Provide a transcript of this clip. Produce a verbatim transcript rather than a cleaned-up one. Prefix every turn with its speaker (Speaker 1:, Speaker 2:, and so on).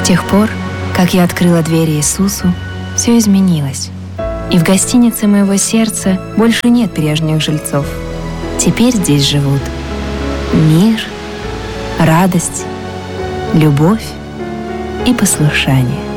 Speaker 1: тех пор, как я открыла двери Иисусу, все изменилось. И в гостинице моего сердца больше нет прежних жильцов. Теперь здесь живут мир, радость, любовь и послушание.